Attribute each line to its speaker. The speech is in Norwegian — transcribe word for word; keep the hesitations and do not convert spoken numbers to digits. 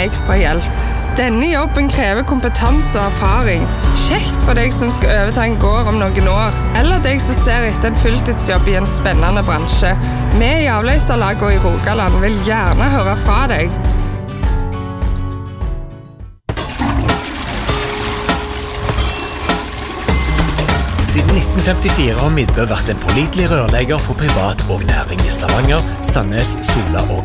Speaker 1: ekstra hjelp. Denne jobben krever kompetanse og erfaring. Kjekt for deg som skal overta en gård om noen år, eller deg som ser etter en fulltidsjobb i en spennende bransje. Vi i Avløserlaget og i Rogaland vil gjerne høre fra deg.
Speaker 2: Siden nitten femtifire har Midbø vært en pålitelig rørlegger for privat og næring i Stavanger, Sandnes, Sola og